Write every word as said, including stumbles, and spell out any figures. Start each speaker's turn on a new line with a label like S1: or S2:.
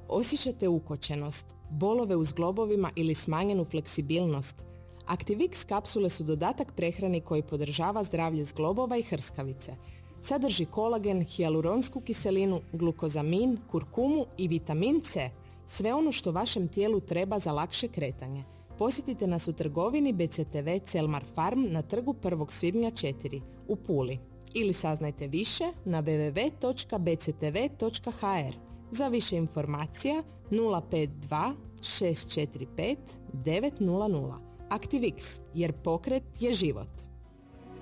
S1: Osjećate ukočenost, bolove u zglobovima ili smanjenu fleksibilnost? Activix kapsule su dodatak prehrani koji podržava zdravlje zglobova i hrskavice. Sadrži kolagen, hijaluronsku kiselinu, glukozamin, kurkumu i vitamin C. Sve ono što vašem tijelu treba za lakše kretanje. Posjetite nas u trgovini B C T V Celmar Farm na trgu prvog svibnja četiri u Puli. Ili saznajte više na w w w točka b c t v točka h r. Za više informacija nula pet dva šest četiri pet devet nula nula. Activix, jer pokret je život.